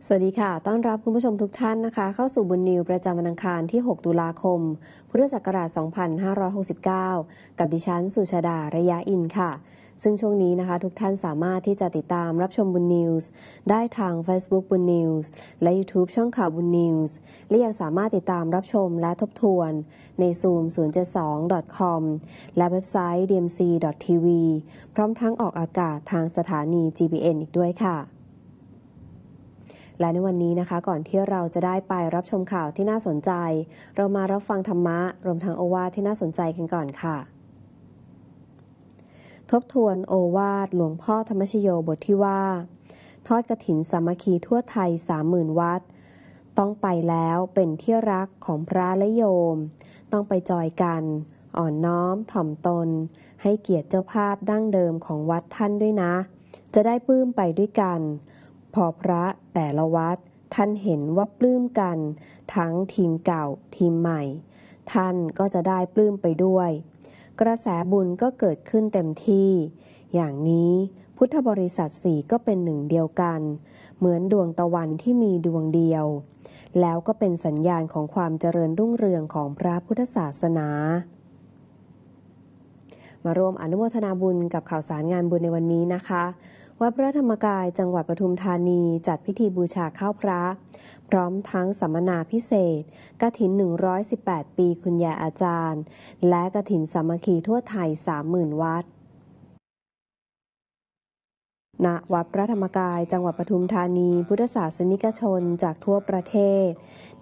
สวัสดีค่ะต้อนรับคุณผู้ชมทุกท่านนะคะเข้าสู่บุญนิวประจำวันอังคารที่ 6 ตุลาคม พุทธศักราช 2569 กับดิฉันสุชาดา ระยะอินค่ะ ซึ่งช่วงนี้นะคะทุกท่านสามารถที่จะติดตามรับชมบุญนิวส์ได้ทาง Facebook บุญนิวส์และ YouTube ช่องข่าวบุญนิวส์และยังสามารถติดตามรับชมและทบทวนใน Zoom 072.com และเว็บไซต์ dmc.tv พร้อมทั้งออกอากาศทางสถานี GBN อีกด้วยค่ะและในวันนี้นะคะก่อนที่เราจะได้ไปรับชมข่าวที่น่าสนใจเรามารับฟังธรรมะรวมทั้งโอวาทที่น่าสนใจกันก่อนค่ะทบทวนโอวาทหลวงพ่อธรรมชโยบทที่ว่าทอดกฐินสามัคคีทั่วไทย 30,000 วัดต้องไปแล้วเป็นที่รักของพระและโยมต้องไปจอยกันอ่อนน้อมถ่อมตนให้เกียรติเจ้าภาพดั้งเดิมของวัดท่านด้วยนะจะได้ปลื้มไปด้วยกันพอพระแต่ละวัดท่านเห็นว่าปลื้มกันทั้งทีมเก่าทีมใหม่ท่านก็จะได้ปลื้มไปด้วยกระแสบุญก็เกิดขึ้นเต็มที่อย่างนี้พุทธบริษัทสี่ก็เป็นหนึ่งเดียวกันเหมือนดวงตะวันที่มีดวงเดียวแล้วก็เป็นสัญญาณของความเจริญรุ่งเรืองของพระพุทธศาสนามาร่วมอนุโมทนาบุญกับข่าวสารงานบุญในวันนี้นะคะวัดพระธรรมกายจังหวัดปทุมธานีจัดพิธีบูชาข้าวพระพร้อมทั้งสัมมนาพิเศษกฐิน118 ปีคุณยายอาจารย์และกฐินสามัคคีทั่วไทย 30,000 วัดณวัดพระธรรมกายจังหวัดปทุมธานีพุทธศาสนิกชนจากทั่วประเทศ